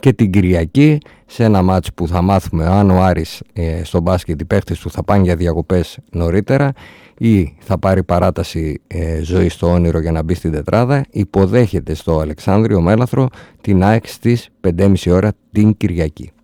Και την Κυριακή, σε ένα μάτς που θα μάθουμε αν ο Άρης στο μπάσκετ οι παίχτες του θα πάνε για διακοπές νωρίτερα ή θα πάρει παράταση ζωή στο όνειρο για να μπει στην τετράδα, υποδέχεται στο Αλεξάνδριο Μέλαθρο την ΑΕΚ στις 5.30 ώρα την Κυριακή.